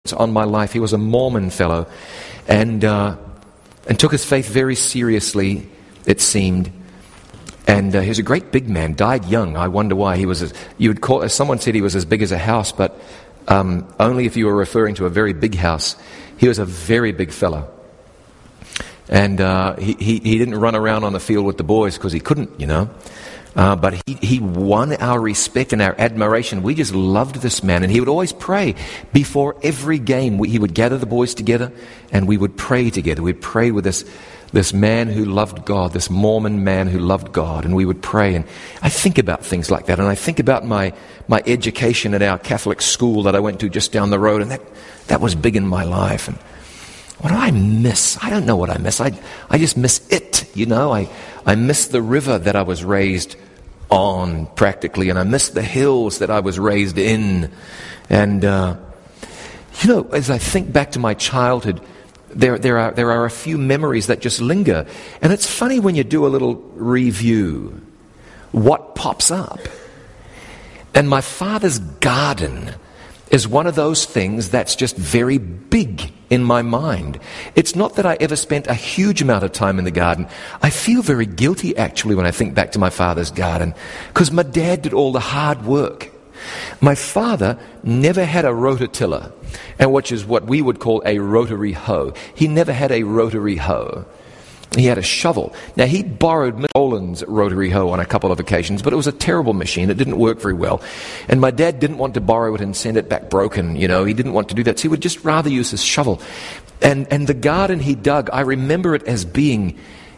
on my life. He was a Mormon fellow, and took his faith very seriously, it seemed. And he was a great big man, died young. I wonder why. He was, someone said he was as big as a house, but only if you were referring to a very big house. He was a very big fellow. And he didn't run around on the field with the boys because he couldn't, But he won our respect and our admiration. We just loved this man. And he would always pray before every game. He would gather the boys together and we would pray together. We'd pray with this man who loved God, this Mormon man who loved God. And we would pray. And I think about things like that. And I think about my education at our Catholic school that I went to just down the road. And that was big in my life. And what do I miss? I don't know what I miss. I just miss it, I miss the river that I was raised on, practically, and I miss the hills that I was raised in. And, as I think back to my childhood, there are a few memories that just linger. And it's funny when you do a little review, what pops up. And my father's garden is one of those things that's just very big in my mind. It's not that I ever spent a huge amount of time in the garden. I feel very guilty, actually, when I think back to my father's garden, because my dad did all the hard work. My father never had a rototiller, and which is what we would call a rotary hoe. He never had a rotary hoe. He had a shovel. Now, he borrowed Miss Olin's rotary hoe on a couple of occasions, but it was a terrible machine. It didn't work very well. And my dad didn't want to borrow it and send it back broken. He didn't want to do that. So he would just rather use his shovel. And the garden he dug, I remember it as being,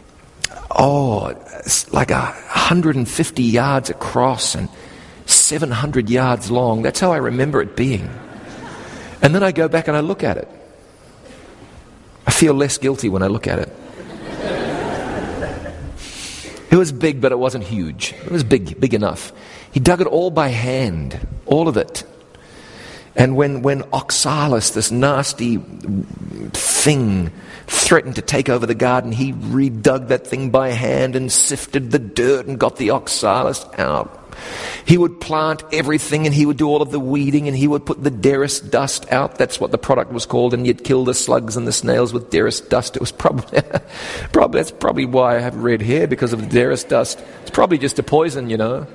like 150 yards across and 700 yards long. That's how I remember it being. And then I go back and I look at it. I feel less guilty when I look at it. It was big, but it wasn't huge. It was big enough. He dug it all by hand, all of it. And when oxalis, this nasty thing, threatened to take over the garden, he redug that thing by hand and sifted the dirt and got the oxalis out. He would plant everything and he would do all of the weeding and he would put the derris dust out. That's what the product was called, and you'd kill the slugs and the snails with derris dust. It was probably that's probably why I have red hair, because of the derris dust. It's probably just a poison,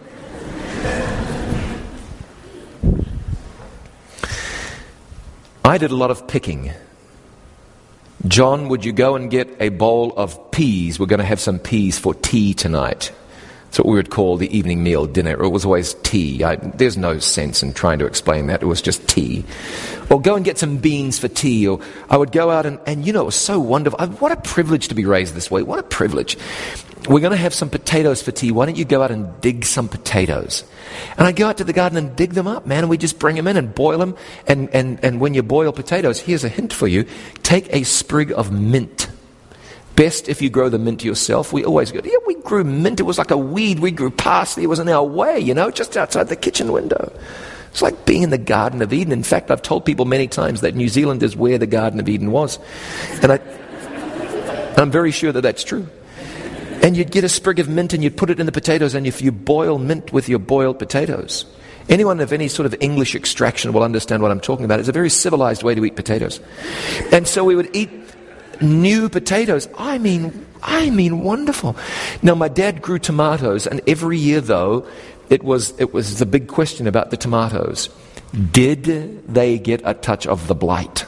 I did a lot of picking. John, would you go and get a bowl of peas? We're going to have some peas for tea tonight. That's what we would call the evening meal, dinner. It was always tea. There's no sense in trying to explain that. It was just tea. Or go and get some beans for tea. Or I would go out and it was so wonderful. What a privilege to be raised this way. What a privilege. We're going to have some potatoes for tea. Why don't you go out and dig some potatoes? And I'd go out to the garden and dig them up, man. And we just bring them in and boil them. And when you boil potatoes, here's a hint for you. Take a sprig of mint. Best if you grow the mint yourself. We always go, we grew mint. It was like a weed. We grew parsley. It was in our way, just outside the kitchen window. It's like being in the Garden of Eden. In fact, I've told people many times that New Zealand is where the Garden of Eden was. And I'm very sure that that's true. And you'd get a sprig of mint and you'd put it in the potatoes, and if you boil mint with your boiled potatoes, anyone of any sort of English extraction will understand what I'm talking about. It's a very civilized way to eat potatoes. And so we would eat new potatoes. I mean wonderful. Now, my dad grew tomatoes, and every year, though, it was the big question about the tomatoes. Did they get a touch of the blight?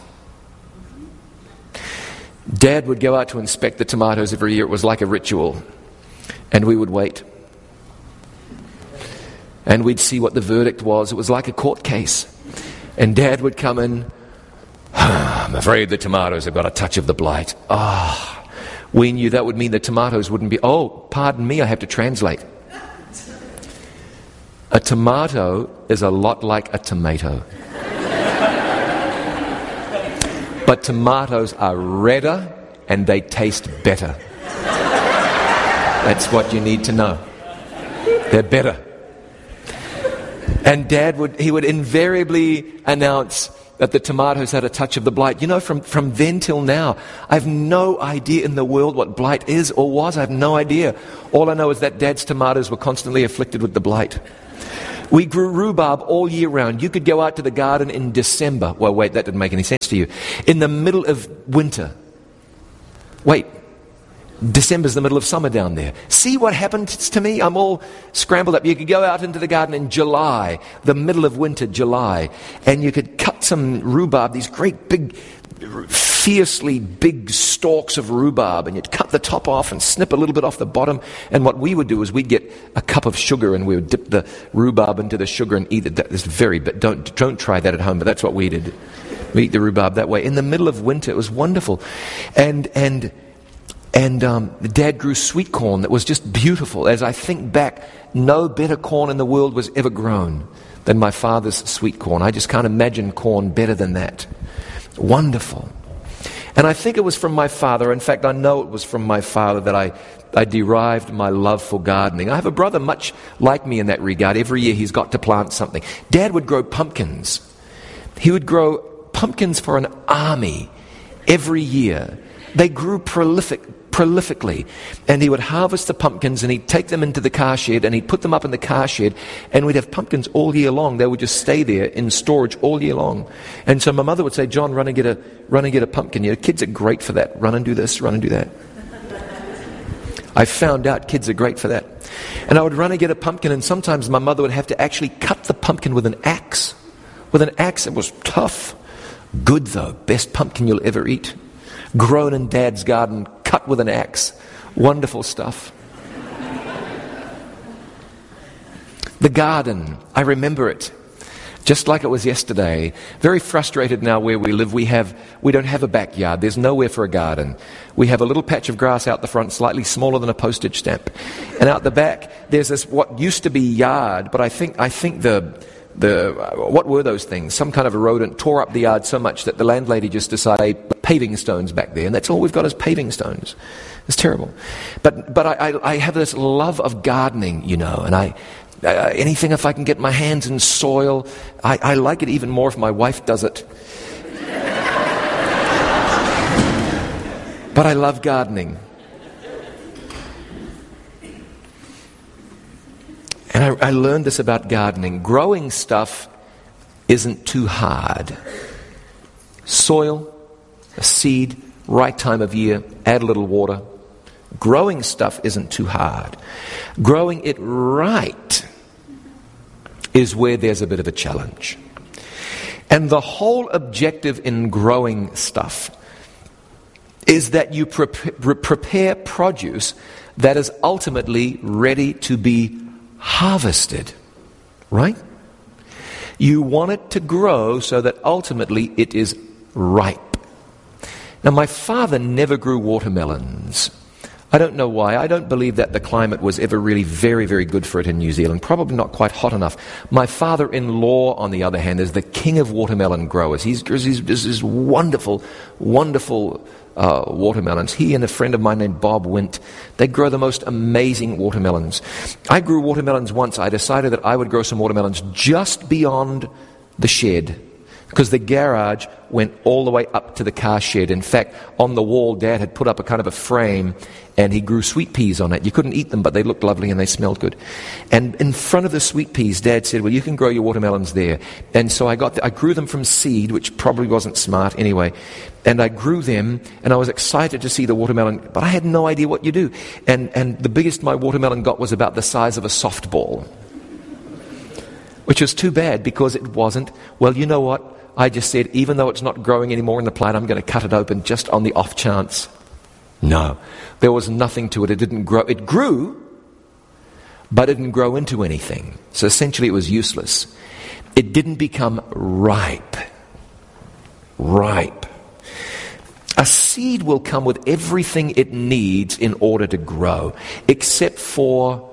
Dad would go out to inspect the tomatoes every year. It was like a ritual. And we would wait. And we'd see what the verdict was. It was like a court case. And Dad would come in, I'm afraid the tomatoes have got a touch of the blight. We knew that would mean the tomatoes wouldn't be... pardon me, I have to translate. A tomato is a lot like a tomato. But tomatoes are redder and they taste better. That's what you need to know. They're better. And Dad would invariably announce that the tomatoes had a touch of the blight. From then till now, I have no idea in the world what blight is or was. I have no idea. All I know is that Dad's tomatoes were constantly afflicted with the blight. We grew rhubarb all year round. You could go out to the garden in December. Well, wait, that didn't make any sense to you. In the middle of winter. Wait, December's the middle of summer down there. See what happened to me? I'm all scrambled up. You could go out into the garden in July, the middle of winter, July, and you could cut some rhubarb, these great big, fiercely big stalks of rhubarb, and you'd cut the top off and snip a little bit off the bottom. And what we would do is we'd get a cup of sugar and we would dip the rhubarb into the sugar and eat it. That's but don't try that at home, but that's what we did. We eat the rhubarb that way. In the middle of winter, it was wonderful. And Dad grew sweet corn that was just beautiful. As I think back, no better corn in the world was ever grown than my father's sweet corn. I just can't imagine corn better than that. Wonderful. And I think it was from my father. In fact, I know it was from my father that I derived my love for gardening. I have a brother much like me in that regard. Every year he's got to plant something. Dad would grow pumpkins. He would grow pumpkins for an army every year. They grew prolifically, and he would harvest the pumpkins and he'd take them into the car shed and he'd put them up in the car shed, and we'd have pumpkins all year long. They would just stay there in storage all year long. And so my mother would say, John, run and get a pumpkin. You know, kids are great for that. Run and do this, run and do that. I found out kids are great for that. And I would run and get a pumpkin, and sometimes my mother would have to actually cut the pumpkin with an axe. With an axe. It was tough. Good though. Best pumpkin you'll ever eat. Grown in Dad's garden, cut with an axe. Wonderful stuff. The garden, I remember it, just like it was yesterday. Very frustrated now where we live. We don't have a backyard. There's nowhere for a garden. We have a little patch of grass out the front, slightly smaller than a postage stamp. And out the back, there's this what used to be yard, but I think what were those things? Some kind of a rodent tore up the yard so much that the landlady just decided paving stones back there, and that's all we've got is paving stones. It's terrible. But I have this love of gardening, you know, and anything if I can get my hands in soil, I like it even more if my wife does it. But I love gardening. And I learned this about gardening. Growing stuff isn't too hard. Soil, a seed, right time of year, add a little water. Growing stuff isn't too hard. Growing it right is where there's a bit of a challenge. And the whole objective in growing stuff is that you prepare produce that is ultimately ready to be harvested, right? You want it to grow so that ultimately it is ripe. Now, my father never grew watermelons. I don't know why. I don't believe that the climate was ever really very, very good for it in New Zealand. Probably not quite hot enough. My father-in-law, on the other hand, is the king of watermelon growers. He's this wonderful, wonderful watermelons. He and a friend of mine named Bob Wint, they grow the most amazing watermelons. I grew watermelons once. I decided that I would grow some watermelons just beyond the shed, because the garage went all the way up to the car shed. In fact, on the wall, Dad had put up a kind of a frame, and he grew sweet peas on it. You couldn't eat them, but they looked lovely and they smelled good. And in front of the sweet peas, Dad said, well, you can grow your watermelons there. And so I grew them from seed, which probably wasn't smart anyway. And I grew them, and I was excited to see the watermelon, but I had no idea what you do. And the biggest my watermelon got was about the size of a softball, which was too bad because it wasn't. Well, you know what? I just said, even though it's not growing anymore in the plant, I'm going to cut it open just on the off chance. No, there was nothing to it. It didn't grow. It grew, but it didn't grow into anything. So essentially it was useless. It didn't become ripe. Ripe. A seed will come with everything it needs in order to grow, except for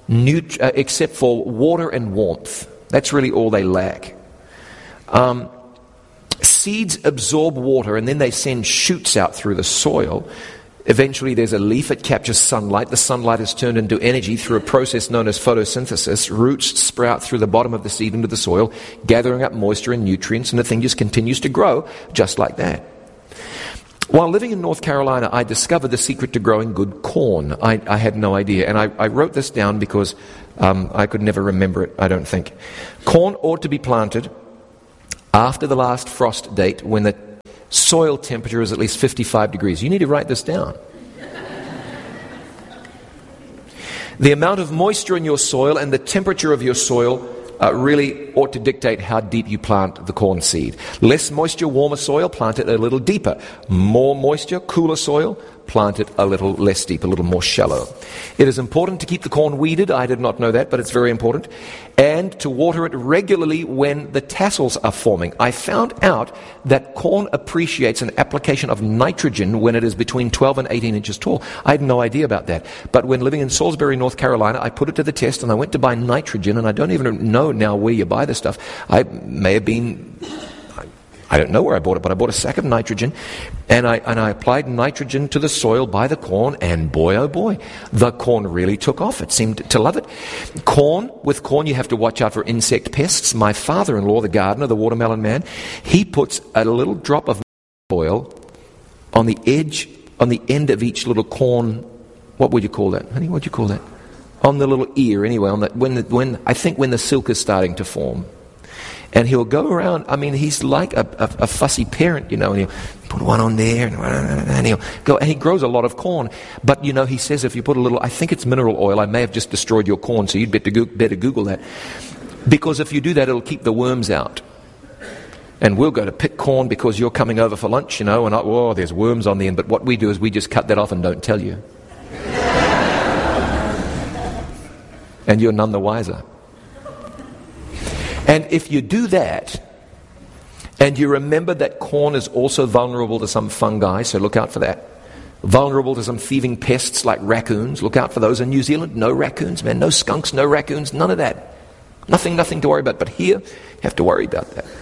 water and warmth. That's really all they lack. Seeds absorb water, and then they send shoots out through the soil. Eventually there's a leaf. It captures sunlight. The sunlight is turned into energy through a process known as photosynthesis. Roots sprout through the bottom of the seed into the soil, gathering up moisture and nutrients, and the thing just continues to grow just like that. While living in North Carolina, I discovered the secret to growing good corn. I had no idea. And I wrote this down because I could never remember it, I don't think. Corn ought to be planted after the last frost date when the soil temperature is at least 55 degrees. You need to write this down. The amount of moisture in your soil and the temperature of your soil really ought to dictate how deep you plant the corn seed. Less moisture, warmer soil, plant it a little deeper. More moisture, cooler soil, plant it a little less deep, a little more shallow. It is important to keep the corn weeded. I did not know that, but it's very important. And to water it regularly when the tassels are forming. I found out that corn appreciates an application of nitrogen when it is between 12 and 18 inches tall. I had no idea about that. But when living in Salisbury, North Carolina, I put it to the test and I went to buy nitrogen, and I don't even know now where you buy this stuff. I may have been... I don't know where I bought it, but I bought a sack of nitrogen, and I applied nitrogen to the soil by the corn, and boy, oh boy, the corn really took off. It seemed to love it. With corn, you have to watch out for insect pests. My father-in-law, the gardener, the watermelon man, he puts a little drop of oil on the end of each little corn. What would you call that, honey? What would you call that? On the little ear, anyway. On that, when the silk is starting to form. And he'll go around, he's like a fussy parent, and he'll put one on there, and he'll go, and he grows a lot of corn. But, he says if you put a little, I think it's mineral oil, I may have just destroyed your corn, so you'd better Google that. Because if you do that, it'll keep the worms out. And we'll go to pick corn because you're coming over for lunch, and there's worms on the end. But what we do is we just cut that off and don't tell you. And you're none the wiser. And if you do that, and you remember that corn is also vulnerable to some fungi, so look out for that. Vulnerable to some thieving pests like raccoons, look out for those. In New Zealand, no raccoons, man, no skunks, no raccoons, none of that. Nothing to worry about. But here, you have to worry about that.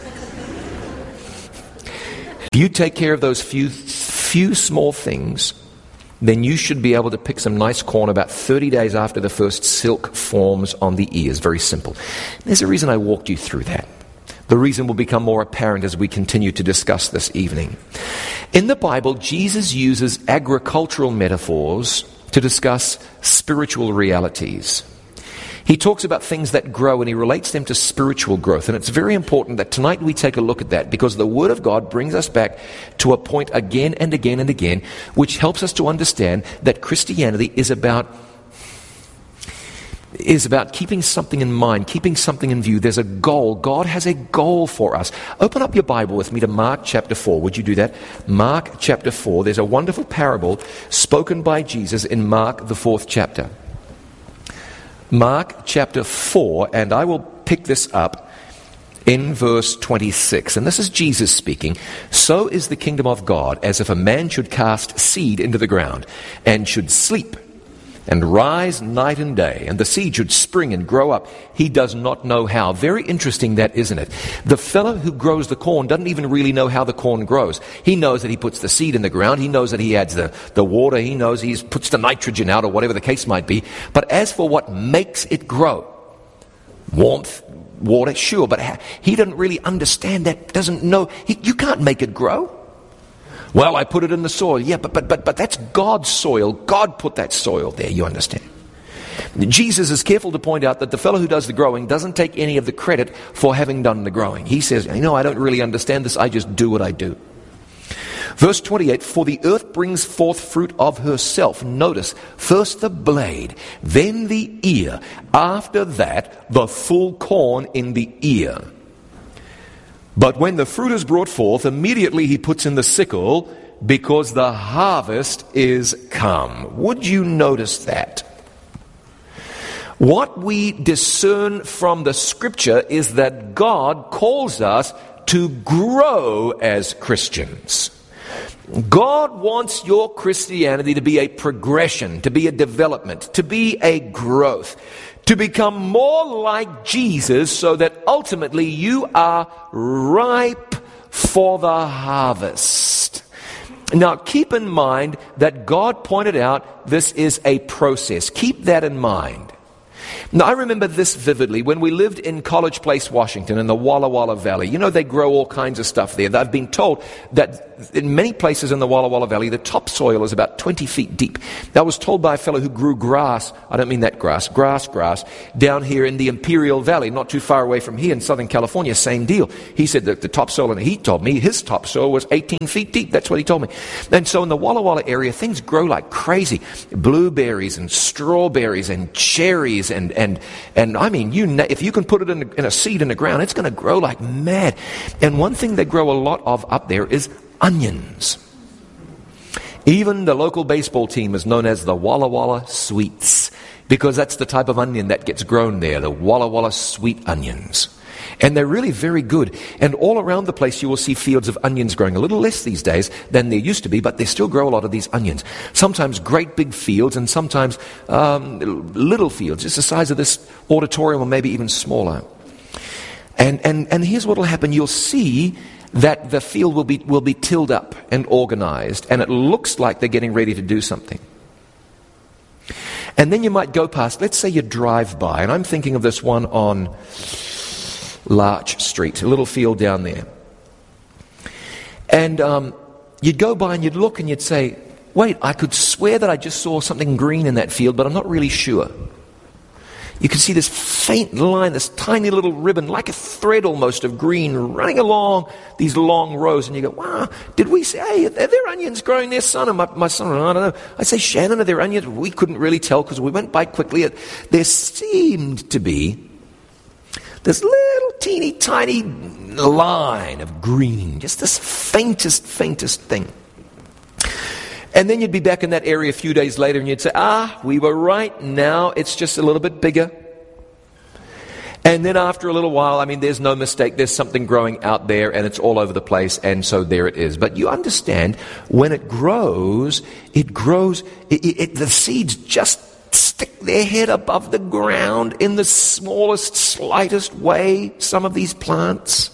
If you take care of those few small things, then you should be able to pick some nice corn about 30 days after the first silk forms on the ears. Very simple. There's a reason I walked you through that. The reason will become more apparent as we continue to discuss this evening. In the Bible, Jesus uses agricultural metaphors to discuss spiritual realities. He talks about things that grow, and he relates them to spiritual growth. And it's very important that tonight we take a look at that, because the Word of God brings us back to a point again and again and again, which helps us to understand that Christianity is about keeping something in mind, keeping something in view. There's a goal. God has a goal for us. Open up your Bible with me to Mark chapter 4. Would you do that? Mark chapter 4. There's a wonderful parable spoken by Jesus in Mark, the 4th chapter. Mark chapter 4, and I will pick this up in verse 26. And this is Jesus speaking. So is the kingdom of God, as if a man should cast seed into the ground, and should sleep, and rise night and day, and the seed should spring and grow up. He does not know how. Very interesting that, isn't it? The fellow who grows the corn doesn't even really know how the corn grows. He knows that he puts the seed in the ground. He knows that he adds the water. He knows he puts the nitrogen out, or whatever the case might be. But as for what makes it grow, warmth, water, sure, but he doesn't really understand that, doesn't know. You can't make it grow. Well, I put it in the soil. Yeah, but that's God's soil. God put that soil there, you understand. Jesus is careful to point out that the fellow who does the growing doesn't take any of the credit for having done the growing. He says, I don't really understand this. I just do what I do. Verse 28, for the earth brings forth fruit of herself. Notice, first the blade, then the ear. After that, the full corn in the ear. But when the fruit is brought forth, immediately he puts in the sickle, because the harvest is come. Would you notice that? What we discern from the Scripture is that God calls us to grow as Christians. God wants your Christianity to be a progression, to be a development, to be a growth, to become more like Jesus, so that ultimately you are ripe for the harvest. Now, keep in mind that God pointed out this is a process. Keep that in mind. Now, I remember this vividly when we lived in College Place, Washington, in the Walla Walla Valley. You know, they grow all kinds of stuff there. I've been told that in many places in the Walla Walla Valley, the topsoil is about 20 feet deep. I was told by a fellow who grew grass, I don't mean that grass, down here in the Imperial Valley, not too far away from here in Southern California, same deal. He said that the topsoil, and he told me his topsoil was 18 feet deep. That's what he told me. And so in the Walla Walla area, things grow like crazy. Blueberries and strawberries and cherries and I mean, if you can put it in a seed in the ground, it's going to grow like mad. And one thing they grow a lot of up there is onions. Even the local baseball team is known as the Walla Walla Sweets, because that's the type of onion that gets grown there, the Walla Walla sweet onions. And they're really very good. And all around the place you will see fields of onions growing. A little less these days than there used to be, but they still grow a lot of these onions. Sometimes great big fields and sometimes little fields, just the size of this auditorium or maybe even smaller. And here's what will happen. You'll see that the field will be tilled up and organized, and it looks like they're getting ready to do something. And then you might go past, let's say you drive by, and I'm thinking of this one on Larch Street, a little field down there. And you'd go by and you'd look and you'd say, wait, I could swear that I just saw something green in that field, but I'm not really sure. You can see this faint line, this tiny little ribbon, like a thread almost of green running along these long rows. And you go, wow, did we say, hey, are there onions growing there, son? And my son, I don't know. I say, Shannon, are there onions? We couldn't really tell because we went by quickly. There seemed to be this little teeny tiny line of green, just this faintest thing. And then you'd be back in that area a few days later and you'd say, we were right, now it's just a little bit bigger. And then after a little while, I mean, there's no mistake, there's something growing out there and it's all over the place, and so there it is. But you understand, when it grows, the seeds just stick their head above the ground in the smallest, slightest way, some of these plants.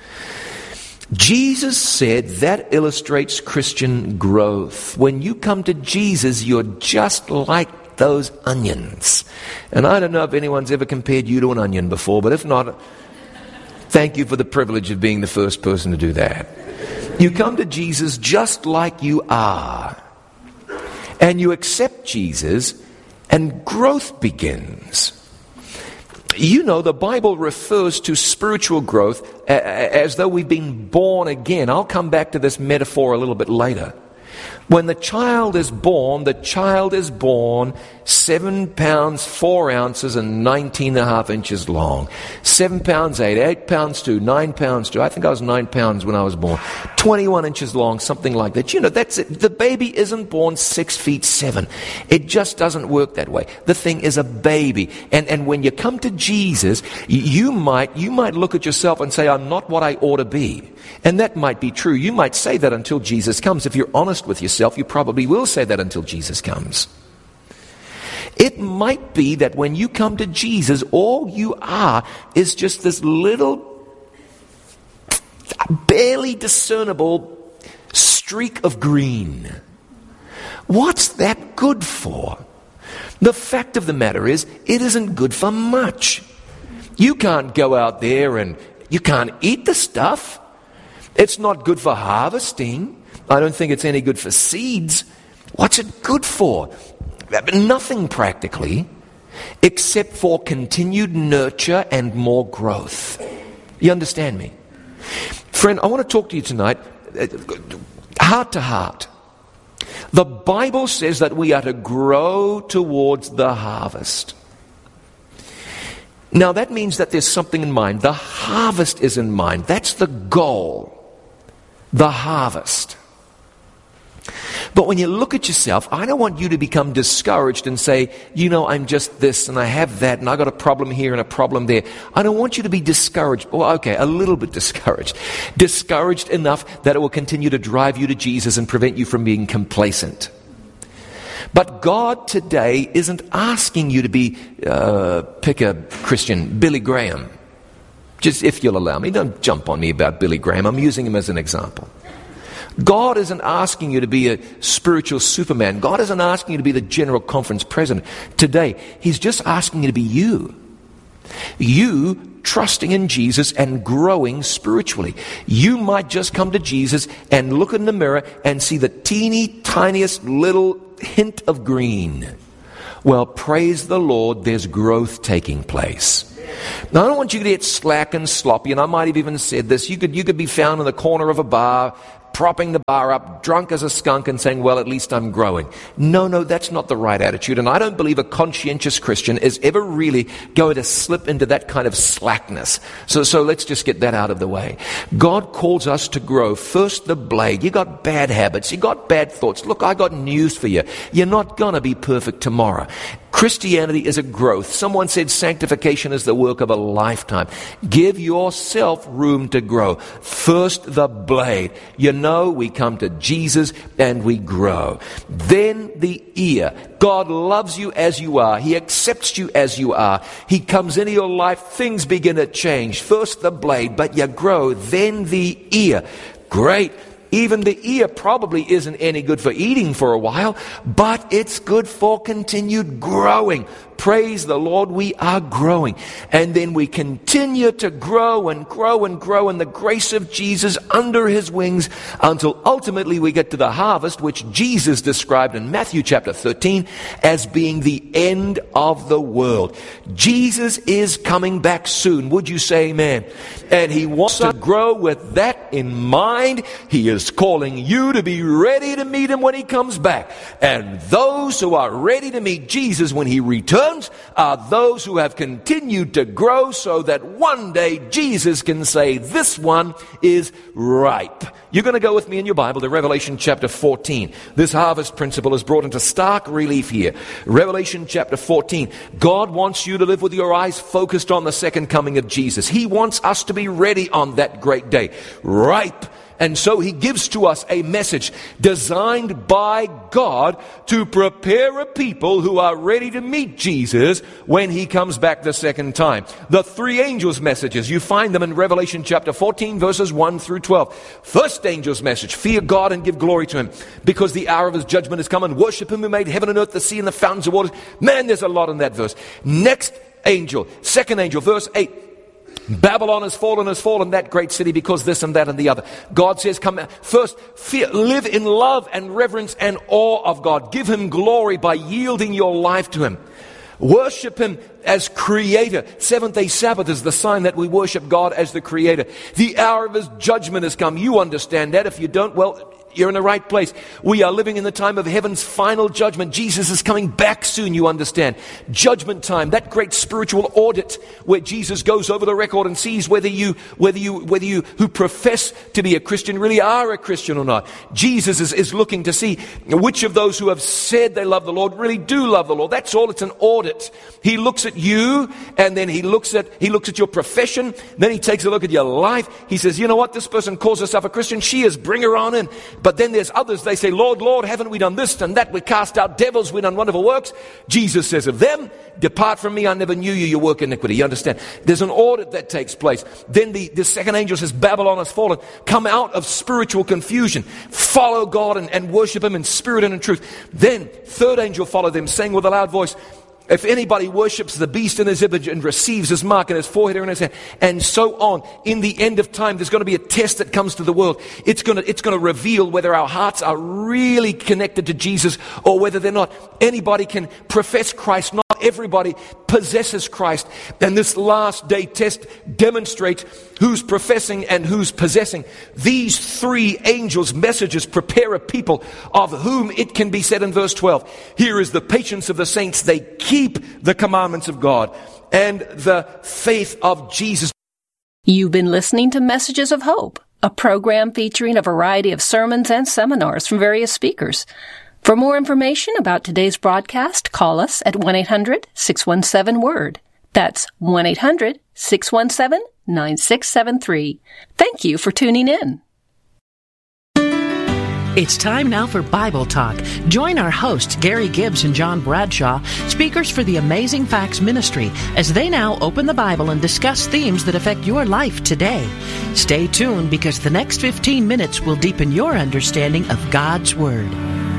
Jesus said that illustrates Christian growth. When you come to Jesus, you're just like those onions. And I don't know if anyone's ever compared you to an onion before, but if not, thank you for the privilege of being the first person to do that. You come to Jesus just like you are. And you accept Jesus, and growth begins. You know, the Bible refers to spiritual growth as though we've been born again. I'll come back to this metaphor a little bit later. When the child is born 7 pounds, 4 ounces, and 19.5 inches long. 7 pounds 8 pounds 2, 9 pounds 2. I think I was 9 pounds when I was born. 21 inches long, something like that. You know, that's it. The baby isn't born 6 feet 7. It just doesn't work that way. The thing is a baby. And when you come to Jesus, you might look at yourself and say, I'm not what I ought to be. And that might be true. You might say that until Jesus comes. If you're honest with yourself, you probably will say that until Jesus comes. It might be that when you come to Jesus, all you are is just this little, barely discernible streak of green. What's that good for? The fact of the matter is, it isn't good for much. You can't go out there and you can't eat the stuff. It's not good for harvesting. I don't think it's any good for seeds. What's it good for? Nothing practically, except for continued nurture and more growth. You understand me? Friend, I want to talk to you tonight, heart to heart. The Bible says that we are to grow towards the harvest. Now that means that there's something in mind. The harvest is in mind. That's the goal. The harvest. But when you look at yourself, I don't want you to become discouraged and say, you know, I'm just this and I have that and I got a problem here and a problem there. I don't want you to be discouraged. Well, okay, a little bit discouraged. Discouraged enough that it will continue to drive you to Jesus and prevent you from being complacent. But God today isn't asking you to be, pick a Christian, Billy Graham. Just if you'll allow me, don't jump on me about Billy Graham. I'm using him as an example. God isn't asking you to be a spiritual Superman. God isn't asking you to be the General Conference president today. He's just asking you to be you. You trusting in Jesus and growing spiritually. You might just come to Jesus and look in the mirror and see the teeny tiniest little hint of green. Well, praise the Lord, there's growth taking place. Now, I don't want you to get slack and sloppy, and I might have even said this. You could be found in the corner of a bar, propping the bar up, drunk as a skunk and saying, well, at least I'm growing. No, that's not the right attitude. And I don't believe a conscientious Christian is ever really going to slip into that kind of slackness. So let's just get that out of the way. God calls us to grow. First, the blade. You got bad habits. You got bad thoughts. Look, I got news for you. You're not going to be perfect tomorrow. Christianity is a growth. Someone said sanctification is the work of a lifetime. Give yourself room to grow. First, the blade. You know, we come to Jesus and we grow. Then the ear. God loves you as you are. He accepts you as you are. He comes into your life. Things begin to change. First the blade, but you grow. Then the ear. Great. Even the ear probably isn't any good for eating for a while, but it's good for continued growing. Praise the Lord, we are growing. And then we continue to grow and grow and grow in the grace of Jesus under His wings until ultimately we get to the harvest, which Jesus described in Matthew chapter 13 as being the end of the world. Jesus is coming back soon. Would you say amen? And He wants to grow with that in mind. He is calling you to be ready to meet Him when He comes back. And those who are ready to meet Jesus when He returns are those who have continued to grow so that one day Jesus can say, this one is ripe. You're going to go with me in your Bible to Revelation chapter 14. This harvest principle is brought into stark relief here. Revelation chapter 14. God wants you to live with your eyes focused on the second coming of Jesus. He wants us to be ready on that great day. Ripe. And so He gives to us a message designed by God to prepare a people who are ready to meet Jesus when He comes back the second time. The three angels' messages, you find them in Revelation chapter 14, verses 1 through 12. First angel's message, fear God and give glory to Him, because the hour of His judgment has come, and worship Him who made heaven and earth, the sea and the fountains of waters. Man, there's a lot in that verse. Next angel, second angel, verse 8. Babylon has fallen, that great city, because this and that and the other. God says, come first, live in love and reverence and awe of God. Give Him glory by yielding your life to Him. Worship Him as Creator. Seventh-day Sabbath is the sign that we worship God as the Creator. The hour of His judgment has come. You understand that. If you don't, well, you're in the right place. We are living in the time of heaven's final judgment. Jesus is coming back soon, you understand. Judgment time, that great spiritual audit where Jesus goes over the record and sees whether you who profess to be a Christian really are a Christian or not. Jesus is looking to see which of those who have said they love the Lord really do love the Lord. That's all. It's an audit. He looks at you, and then he looks at your profession. Then He takes a look at your life. He says, you know what? This person calls herself a Christian. She is. Bring her on in. But then there's others, they say, Lord, Lord, haven't we done this and that? We cast out devils, we done wonderful works. Jesus says of them, depart from me, I never knew you, you work iniquity. You understand? There's an audit that takes place. Then the second angel says, Babylon has fallen. Come out of spiritual confusion. Follow God and worship Him in spirit and in truth. Then third angel followed them, saying with a loud voice, if anybody worships the beast in His image and receives His mark in his forehead or in his hand, and so on, in the end of time, there's going to be a test that comes to the world. It's going to reveal whether our hearts are really connected to Jesus or whether they're not. Anybody can profess Christ. Not everybody possesses Christ. And this last day test demonstrates who's professing and who's possessing. These three angels' messages prepare a people of whom it can be said in verse 12, here is the patience of the saints. They keep the commandments of God and the faith of Jesus. You've been listening to Messages of Hope, a program featuring a variety of sermons and seminars from various speakers. For more information about today's broadcast, call us at 1-800-617-WORD. That's 1-800-617-9673. Thank you for tuning in. It's time now for Bible Talk. Join our hosts, Gary Gibbs and John Bradshaw, speakers for the Amazing Facts Ministry, as they now open the Bible and discuss themes that affect your life today. Stay tuned, because the next 15 minutes will deepen your understanding of God's Word.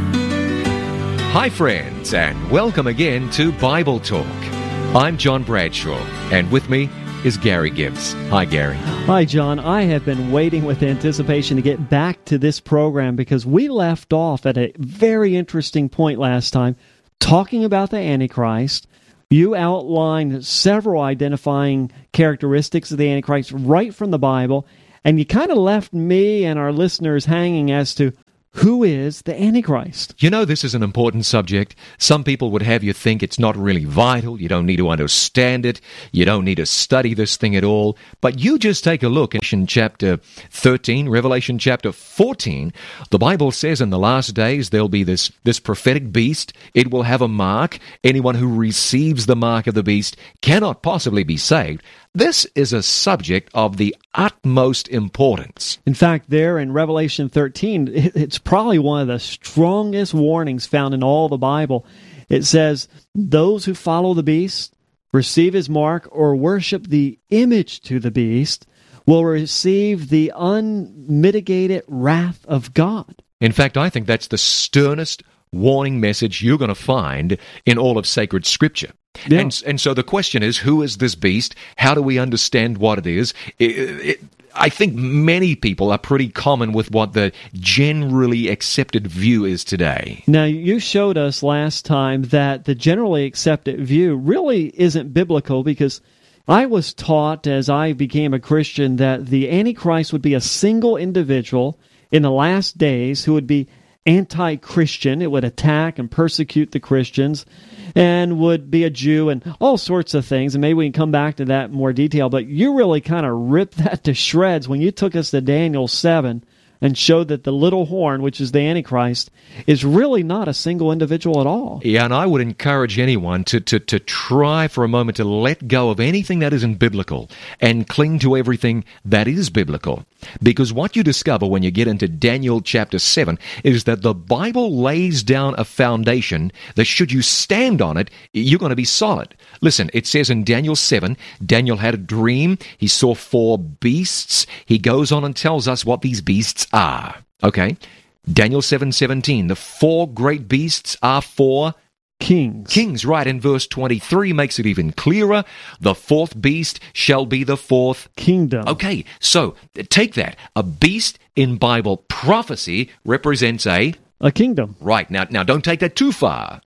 Hi friends, and welcome again to Bible Talk. I'm John Bradshaw, and with me is Gary Gibbs. Hi, Gary. Hi, John. I have been waiting with anticipation to get back to this program because we left off at a very interesting point last time, talking about the Antichrist. You outlined several identifying characteristics of the Antichrist right from the Bible, and you kind of left me and our listeners hanging as to who is the Antichrist? You know, this is an important subject. Some people would have you think it's not really vital. You don't need to understand it. You don't need to study this thing at all. But you just take a look at Revelation chapter 13, Revelation chapter 14. The Bible says in the last days there'll be this prophetic beast. It will have a mark. Anyone who receives the mark of the beast cannot possibly be saved. This is a subject of the utmost importance. In fact, there in Revelation 13, it's probably one of the strongest warnings found in all the Bible. It says, those who follow the beast, receive his mark, or worship the image to the beast will receive the unmitigated wrath of God. In fact, I think that's the sternest warning message you're going to find in all of sacred Scripture. Yeah. And so the question is, who is this beast? How do we understand what it is? I think many people are pretty common with what the generally accepted view is today. Now, you showed us last time that the generally accepted view really isn't biblical, because I was taught as I became a Christian that the Antichrist would be a single individual in the last days who would be anti-Christian. It would attack and persecute the Christians and would be a Jew and all sorts of things. And maybe we can come back to that in more detail. But you really kind of ripped that to shreds when you took us to Daniel 7 and showed that the little horn, which is the Antichrist, is really not a single individual at all. Yeah, and I would encourage anyone to try for a moment to let go of anything that isn't biblical and cling to everything that is biblical. Because what you discover when you get into Daniel chapter 7 is that the Bible lays down a foundation that should you stand on it, you're going to be solid. Listen, it says in Daniel 7, Daniel had a dream. He saw 4 beasts. He goes on and tells us what these beasts are. Okay? Daniel 7:17, the 4 great beasts are 4 kings. Kings, right. And verse 23 makes it even clearer. The 4th beast shall be the 4th kingdom. Okay, so take that. A beast in Bible prophecy represents a kingdom. Right. Now don't take that too far.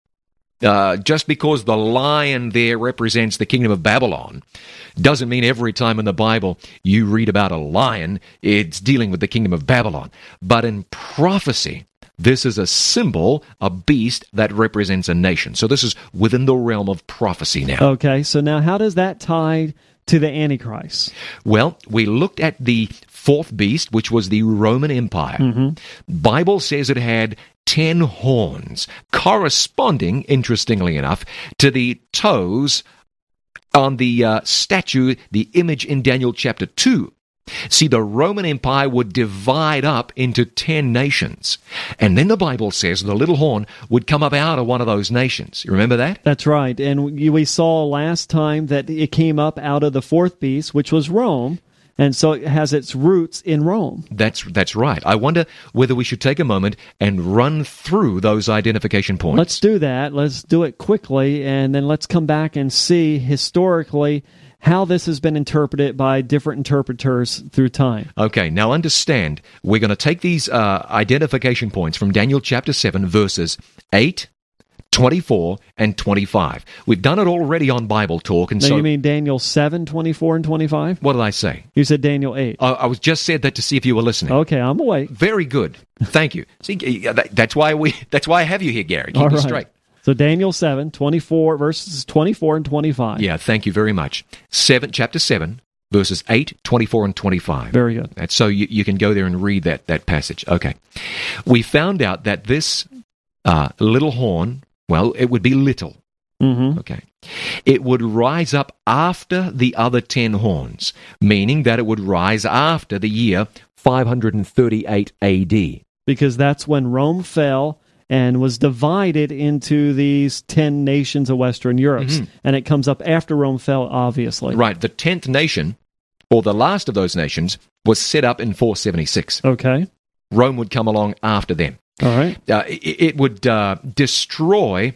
Just because the lion there represents the kingdom of Babylon doesn't mean every time in the Bible you read about a lion, it's dealing with the kingdom of Babylon. But in prophecy, this is a symbol, a beast that represents a nation. So this is within the realm of prophecy now. Okay, so now how does that tie to the Antichrist? Well, we looked at the 4th beast, which was the Roman Empire. Mm-hmm. Bible says it had 10 horns, corresponding, interestingly enough, to the toes on the statue, the image in Daniel chapter 2. See, the Roman Empire would divide up into 10 nations. And then the Bible says the little horn would come up out of one of those nations. You remember that? That's right. And we saw last time that it came up out of the 4th beast, which was Rome. And so it has its roots in Rome. That's right. I wonder whether we should take a moment and run through those identification points. Let's do that. Let's do it quickly, and then let's come back and see historically how this has been interpreted by different interpreters through time. Okay, now understand, we're going to take these identification points from Daniel chapter 7, verses 8, 24, and 25. We've done it already on Bible Talk. And now so you mean Daniel 7, 24, and 25? What did I say? You said Daniel 8. I was just said that to see if you were listening. Okay, I'm awake. Very good. Thank you. See, that's why I have you here, Gary. Keep me straight. So Daniel 7, 24, verses 24 and 25. Yeah, thank you very much. Chapter 7, verses 8, 24, and 25. Very good. And so you can go there and read that passage. Okay. We found out that this little horn, well, it would be little. Mm-hmm. Okay. It would rise up after the other 10 horns, meaning that it would rise after the year 538 AD. because that's when Rome fell and was divided into these 10 nations of Western Europe. And it comes up after Rome fell, obviously. Right. The 10th nation, or the last of those nations, was set up in 476. Okay. Rome would come along after them. All right. It would destroy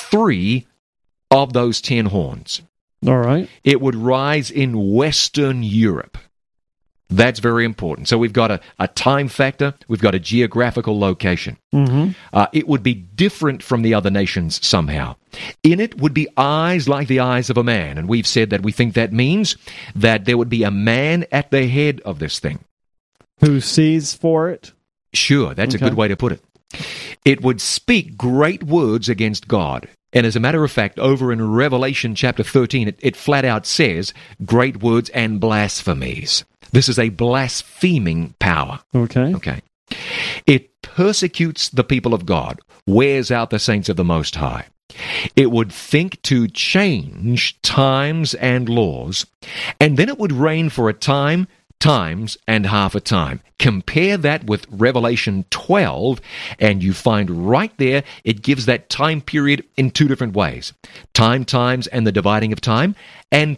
3 of those 10 horns. All right. It would rise in Western Europe. That's very important. So we've got a time factor, we've got a geographical location. It would be different from the other nations somehow. In it would be eyes like the eyes of a man, and we've said that we think that means that there would be a man at the head of this thing. Who sees for it? Sure, that's a good way to put it. It would speak great words against God. And as a matter of fact, over in Revelation chapter 13, it flat out says, great words and blasphemies. This is a blaspheming power. Okay. It persecutes the people of God, wears out the saints of the Most High. It would think to change times and laws, and then it would reign for a time, times, and half a time. Compare that with Revelation 12, and you find right there it gives that time period in 2 different ways. Time, times, and the dividing of time, and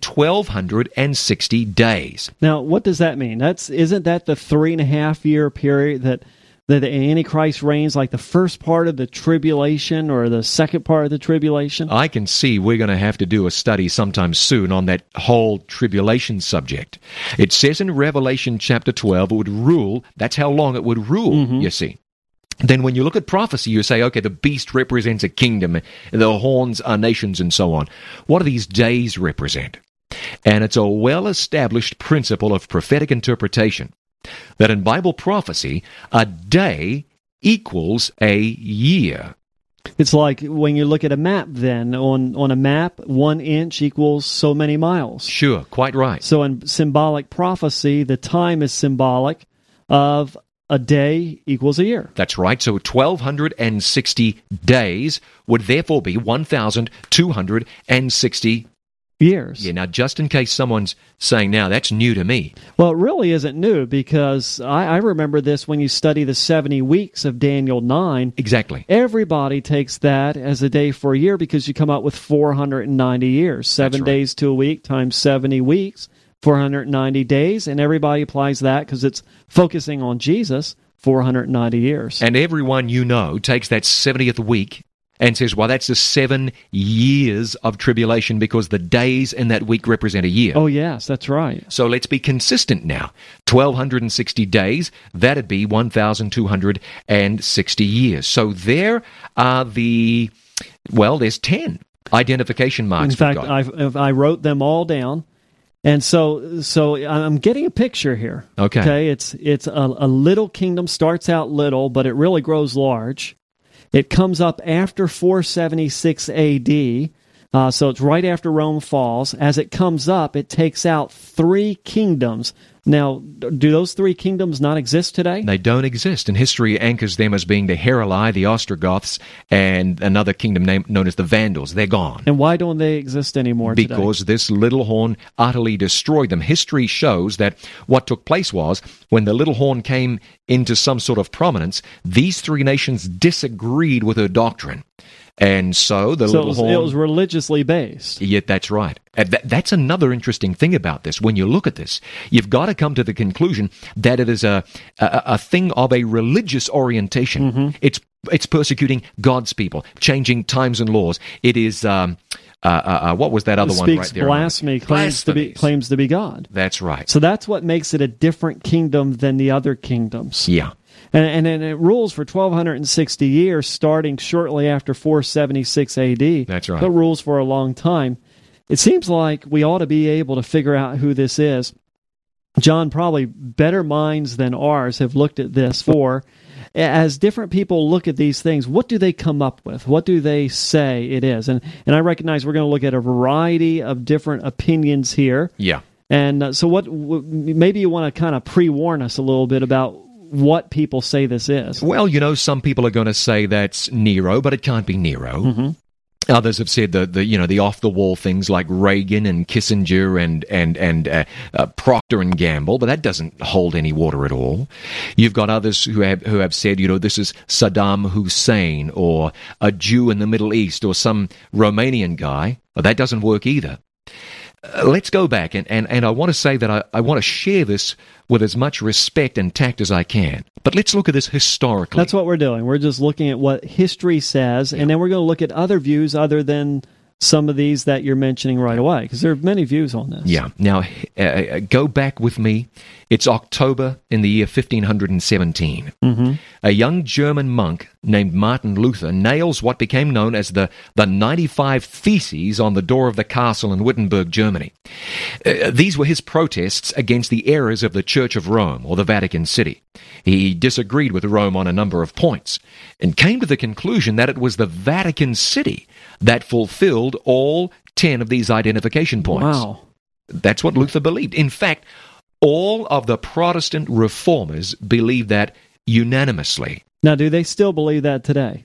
1,260 days. Now, what does that mean? Isn't that the 3.5-year period that the Antichrist reigns, like the first part of the tribulation or the second part of the tribulation? I can see we're going to have to do a study sometime soon on that whole tribulation subject. It says in Revelation chapter 12 it would rule. That's how long it would rule, you see. Then when you look at prophecy, you say, okay, the beast represents a kingdom, the horns are nations, and so on. What do these days represent? And it's a well-established principle of prophetic interpretation that in Bible prophecy, a day equals a year. It's like when you look at a map then. On a map, 1 inch equals so many miles. Sure, quite right. So in symbolic prophecy, the time is symbolic of a day equals a year. That's right. So 1,260 days would therefore be 1,260 years. Yeah, now just in case someone's saying, now that's new to me. Well, it really isn't new, because I remember this when you study the 70 weeks of Daniel 9. Exactly. Everybody takes that as a day for a year because you come out with 490 years. 7 days to a week times 70 weeks, 490 days, and everybody applies that because it's focusing on Jesus, 490 years. And everyone you know takes that 70th week and says, well, that's the 7 years of tribulation because the days in that week represent a year. Oh, yes, that's right. So let's be consistent now. 1,260 days, that'd be 1,260 years. So there are there's 10 identification marks. In fact, I wrote them all down. And so I'm getting a picture here. Okay. It's a little kingdom, starts out little, but it really grows large. It comes up after 476 A.D., so it's right after Rome falls. As it comes up, it takes out 3 kingdoms. Now, do those 3 kingdoms not exist today? They don't exist, and history anchors them as being the Heruli, the Ostrogoths, and another kingdom known as the Vandals. They're gone. And why don't they exist anymore today? Because this little horn utterly destroyed them. History shows that what took place was, when the little horn came into some sort of prominence, these 3 nations disagreed with her doctrine. And so little horn... it was religiously based. Yeah, that's right. That's another interesting thing about this. When you look at this, you've got to come to the conclusion that it is a thing of a religious orientation. It's persecuting God's people, changing times and laws. It is... what was that other one right there? Blasphemy, claims to be God. That's right. So that's what makes it a different kingdom than the other kingdoms. Yeah. And it rules for 1,260 years, starting shortly after 476 A.D. That's right. It rules for a long time. It seems like we ought to be able to figure out who this is. John, probably better minds than ours have looked at this for. As different people look at these things, what do they come up with? What do they say it is? And I recognize we're going to look at a variety of different opinions here. Yeah. And so maybe you want to kind of pre-warn us a little bit about what people say this is. Well, some people are going to say that's Nero, but it can't be Nero. Others have said the off-the-wall things like Reagan and Kissinger and Procter and Gamble, but that doesn't hold any water at all. You've got others who have said, this is Saddam Hussein or a Jew in the Middle East or some Romanian guy. But that doesn't work either. Let's go back, and I want to say that I want to share this with as much respect and tact as I can. But let's look at this historically. That's what we're doing. We're just looking at what history says, and then we're going to look at other views other than some of these that you're mentioning right away, because there are many views on this. Yeah. Now, go back with me. It's October in the year 1517. Mm-hmm. A young German monk named Martin Luther nails what became known as the 95 Theses on the door of the castle in Wittenberg, Germany. These were his protests against the errors of the Church of Rome, or the Vatican City. He disagreed with Rome on a number of points, and came to the conclusion that it was the Vatican City that fulfilled all 10 of these identification points. Wow. That's what Luther believed. In fact, all of the Protestant reformers believed that unanimously. Now, do they still believe that today?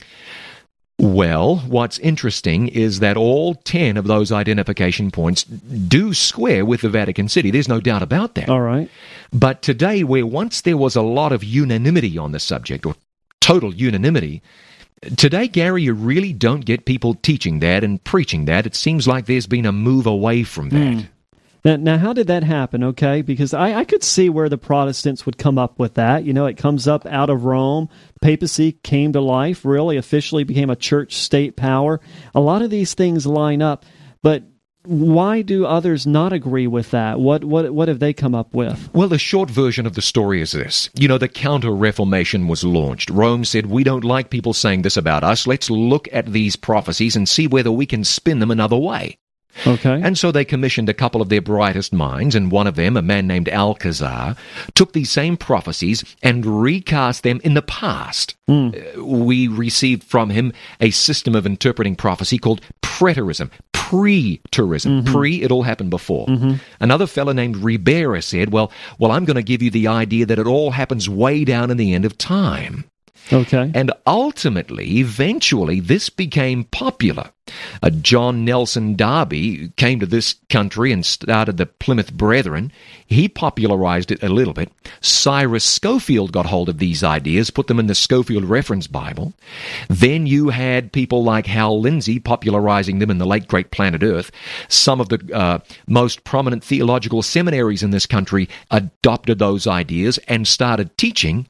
Well, what's interesting is that all 10 of those identification points do square with the Vatican City. There's no doubt about that. All right. But today, where once there was a lot of unanimity on the subject, or total unanimity, today, Gary, you really don't get people teaching that and preaching that. It seems like there's been a move away from that. Now, how did that happen, okay? Because I could see where the Protestants would come up with that. It comes up out of Rome. Papacy came to life, really officially became a church-state power. A lot of these things line up, but why do others not agree with that? What have they come up with? Well, the short version of the story is this. The Counter-Reformation was launched. Rome said, we don't like people saying this about us. Let's look at these prophecies and see whether we can spin them another way. Okay. And so they commissioned a couple of their brightest minds, and one of them, a man named Alcazar, took these same prophecies and recast them in the past. We received from him a system of interpreting prophecy called preterism, pre-terism. Pre, it all happened before. Another fellow named Ribera said, well, I'm going to give you the idea that it all happens way down in the end of time. Okay. And ultimately, eventually, this became popular. John Nelson Darby came to this country and started the Plymouth Brethren. He popularized it a little bit. Cyrus Scofield got hold of these ideas, put them in the Scofield Reference Bible. Then you had people like Hal Lindsey popularizing them in the late great Planet Earth. Some of the most prominent theological seminaries in this country adopted those ideas and started teaching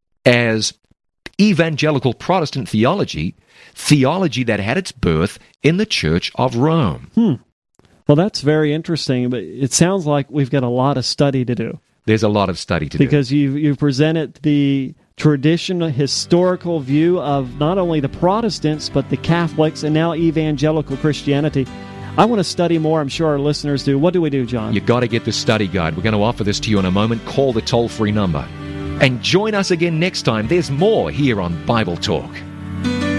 as evangelical Protestant theology that had its birth in the Church of Rome. Well, that's very interesting, but it sounds like we've got a lot of study to do. There's a lot of study to do. Because you've presented the traditional, historical view of not only the Protestants, but the Catholics, and now evangelical Christianity. I want to study more. I'm sure our listeners do. What do we do, John? You've got to get the study guide. We're going to offer this to you in a moment. Call the toll-free number. And join us again next time. There's more here on Bible Talk.